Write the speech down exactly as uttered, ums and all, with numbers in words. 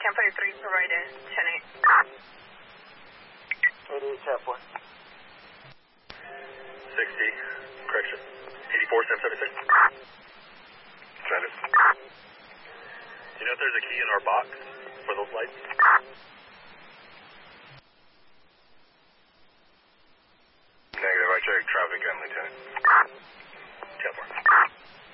Campfire three, provide a ten eight. eighty-eight, ten four. sixty, correction. eighty-four, seven seven six. Got it. Do you know if there's a key in our box for those lights? Negative, I checked traffic and Lieutenant.